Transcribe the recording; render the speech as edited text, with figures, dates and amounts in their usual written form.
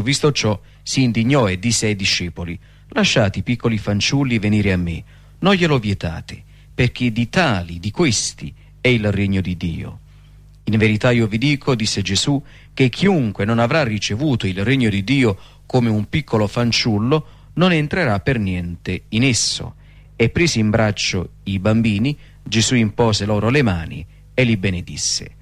visto ciò, si indignò e disse ai discepoli: lasciate i piccoli fanciulli venire a me, non glielo vietate, perché di tali, di questi, è il regno di Dio. In verità io vi dico, disse Gesù, che chiunque non avrà ricevuto il regno di Dio come un piccolo fanciullo non entrerà per niente in esso. E presi in braccio i bambini, Gesù impose loro le mani e li benedisse.